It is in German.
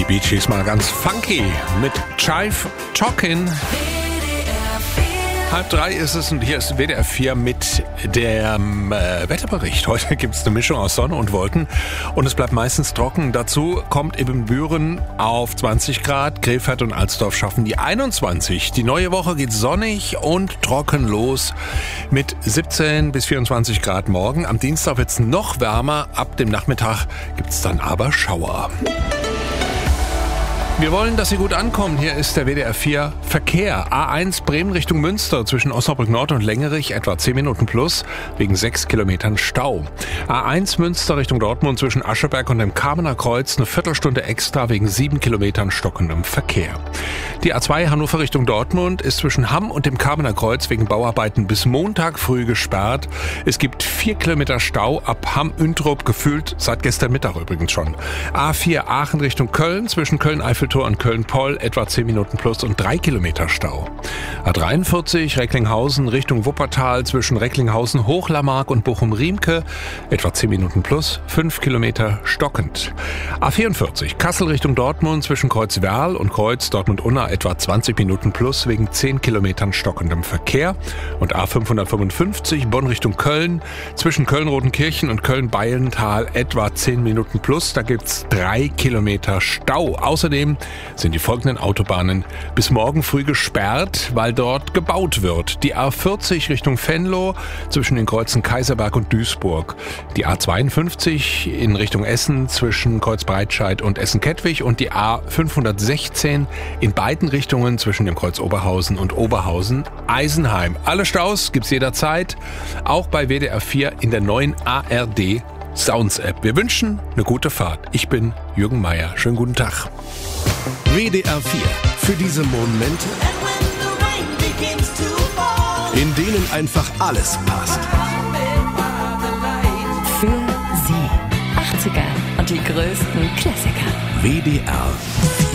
Bee Gees mal ganz funky mit Jive Talkin'. 2:30 ist es und hier ist WDR 4 mit dem Wetterbericht. Heute gibt es eine Mischung aus Sonne und Wolken und es bleibt meistens trocken. Dazu kommt Ibbenbüren auf 20 Grad, Krefeld und Alsdorf schaffen die 21. Die neue Woche geht sonnig und trocken los mit 17 bis 24 Grad morgen. Am Dienstag wird es noch wärmer, ab dem Nachmittag gibt es dann aber Schauer. Wir wollen, dass Sie gut ankommen. Hier ist der WDR 4 Verkehr. A1 Bremen Richtung Münster zwischen Osnabrück Nord und Lengerich etwa 10 Minuten plus wegen 6 Kilometern Stau. A1 Münster Richtung Dortmund zwischen Ascheberg und dem Kamener Kreuz eine Viertelstunde extra wegen 7 Kilometern stockendem Verkehr. Die A2 Hannover Richtung Dortmund ist zwischen Hamm und dem Kamener Kreuz wegen Bauarbeiten bis Montag früh gesperrt. Es gibt 4 Kilometer Stau ab Hamm-Üntrup, gefühlt seit gestern Mittag übrigens schon. A4 Aachen Richtung Köln zwischen Köln-Eiffelturm und Köln-Poll etwa 10 Minuten plus und 3 Kilometer Stau. A43 Recklinghausen Richtung Wuppertal zwischen Recklinghausen, Hochlarmark und Bochum-Riemke etwa 10 Minuten plus, 5 Kilometer stockend. A44 Kassel Richtung Dortmund zwischen Kreuz-Werl und Kreuz Dortmund-Unna etwa 20 Minuten plus wegen 10 Kilometern stockendem Verkehr. Und A555 Bonn Richtung Köln zwischen Köln-Rodenkirchen und Köln-Beilental etwa 10 Minuten plus. Da gibt's 3 Kilometer Stau. Außerdem sind die folgenden Autobahnen bis morgen früh gesperrt, weil dort gebaut wird. Die A40 Richtung Venlo zwischen den Kreuzen Kaiserberg und Duisburg. Die A52 in Richtung Essen zwischen Kreuz-Breitscheid und Essen-Kettwig und die A516 in beiden Richtungen zwischen dem Kreuz Oberhausen und Oberhausen-Eisenheim. Alle Staus gibt's jederzeit, auch bei WDR 4 in der neuen ARD Sounds App. Wir wünschen eine gute Fahrt. Ich bin Jürgen Meier. Schönen guten Tag. WDR 4. Für diese Momente, in denen einfach alles passt. Für Sie. 80er und die größten Klassiker. WDR 4.